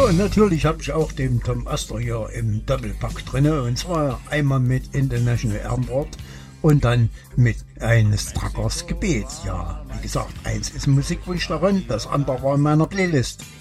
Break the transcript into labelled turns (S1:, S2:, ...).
S1: Ja, und natürlich habe ich auch den Tom Astor hier im Doppelpack drinne, und zwar einmal mit International Ehrenwort und dann mit eines Trackers Gebet. Ja, wie gesagt, eins ist ein Musikwunsch darin, das andere war in meiner Playlist.